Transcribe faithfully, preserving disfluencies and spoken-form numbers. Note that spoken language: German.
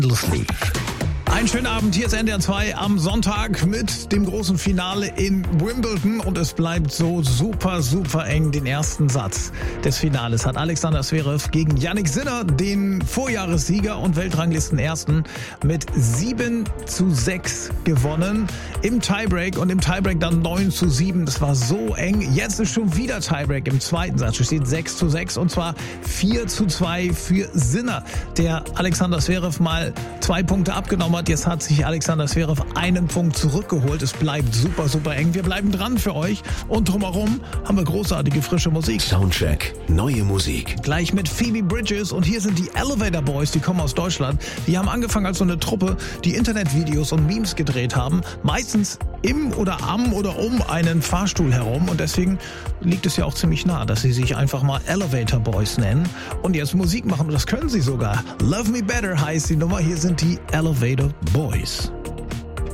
Endlessly. Einen schönen Abend, hier ist N D R zwei am Sonntag mit dem großen Finale in Wimbledon und es bleibt so super, super eng. Den ersten Satz des Finales hat Alexander Zverev gegen Jannik Sinner, den Vorjahressieger und Weltranglistenersten, mit sieben zu sechs gewonnen im Tiebreak und im Tiebreak dann neun zu sieben. Das war so eng. Jetzt ist schon wieder Tiebreak im zweiten Satz. Es steht sechs zu sechs und zwar vier zu zwei für Sinner, der Alexander Zverev mal zwei Punkte abgenommen hat. Jetzt hat sich Alexander Zverev einen Punkt zurückgeholt. Es bleibt super, super eng. Wir bleiben dran für euch. Und drumherum haben wir großartige, frische Musik. Soundcheck. Neue Musik. Gleich mit Phoebe Bridgers. Und hier sind die Elevator Boys. Die kommen aus Deutschland. Die haben angefangen als so eine Truppe, die Internetvideos und Memes gedreht haben. Meistens im oder am oder um einen Fahrstuhl herum. Und deswegen liegt es ja auch ziemlich nah, dass sie sich einfach mal Elevator Boys nennen. Und jetzt Musik machen. Und das können sie sogar. Love Me Better heißt die Nummer. Hier sind die Elevator Boys.